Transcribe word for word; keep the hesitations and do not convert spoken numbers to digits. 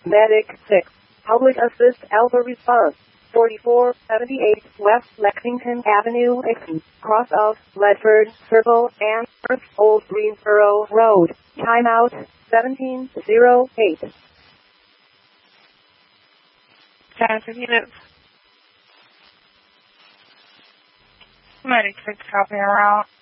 Medic six. Public Assist Alpha Response. forty-four seventy-eight West Lexington Avenue, Exton, cross of Ledford Circle and Old Greensboro Road. Timeout seventeen oh eight. ten minutes. Medic six, copy around.